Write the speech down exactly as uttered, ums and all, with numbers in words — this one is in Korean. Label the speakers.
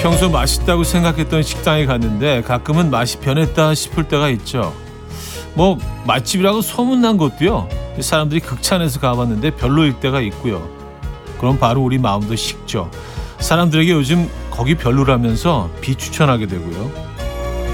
Speaker 1: 평소 맛있다고 생각했던 식당에 갔는데 가끔은 맛이 변했다 싶을 때가 있죠. 뭐 맛집이라고 소문난 곳도요. 사람들이 극찬해서 가봤는데 별로일 때가 있고요. 그럼 바로 우리 마음도 식죠. 사람들에게 요즘 거기 별로라면서 비추천하게 되고요.